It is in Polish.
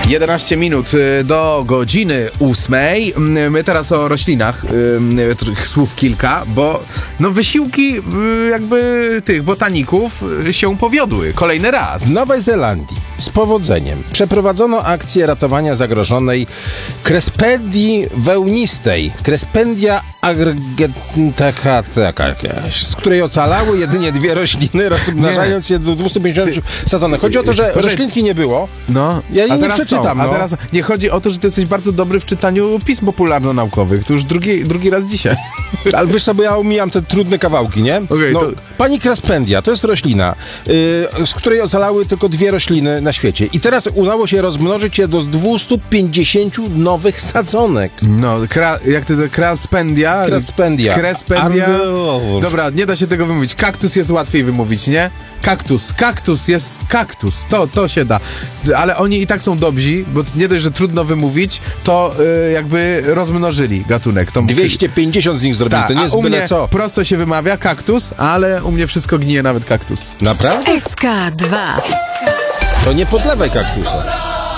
11 minut do godziny 8. My teraz o roślinach, słów kilka, bo no wysiłki jakby tych botaników się powiodły kolejny raz. W Nowej Zelandii z powodzeniem przeprowadzono akcję ratowania zagrożonej Crespendii wełnistej, Crespendia aggregata, z której ocalały jedynie 2 rośliny, rozmnażając się do 250 sadzonek. Chodzi o to, że roślinki nie było. No, ja jej nie przeczytam. A teraz nie chodzi o to, że ty jesteś bardzo dobry w czytaniu pism popularno-naukowych. To już drugi raz dzisiaj. Ale wiesz co, bo ja omijam te trudne kawałki, nie? Okay, no, to... Pani Crespendia to jest roślina, z której ocalały tylko 2 rośliny na świecie. I teraz udało się rozmnożyć je do 250 nowych sadzonek. No, jak to Crespendia? Crespendia. Dobra, nie da się tego wymówić. Kaktus jest łatwiej wymówić, nie? Kaktus jest kaktus. To się da. Ale oni i tak są dobrzy, bo nie dość, że trudno wymówić, to jakby rozmnożyli gatunek. 250 z nich zrobili, to nie jest byle co. Prosto się wymawia kaktus, ale u mnie wszystko gnije, nawet kaktus. Naprawdę? SK2. To nie podlewaj kaktusa.